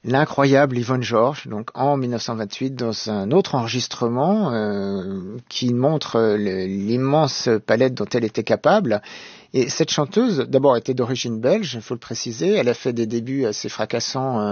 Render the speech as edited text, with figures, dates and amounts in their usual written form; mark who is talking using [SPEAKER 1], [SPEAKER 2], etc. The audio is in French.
[SPEAKER 1] l'incroyable Yvonne Georges, donc en 1928, dans un autre enregistrement qui montre l'immense palette dont elle était capable. Et cette chanteuse, d'abord, était d'origine belge, il faut le préciser. Elle a fait des débuts assez fracassants